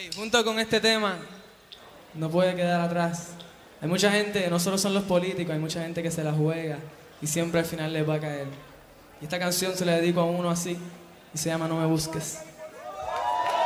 Y junto con este tema, no puede quedar atrás. Hay mucha gente, no solo son los políticos, hay mucha gente que se la juega y siempre al final les va a caer. Y esta canción se la dedico a uno así y se llama No me busques.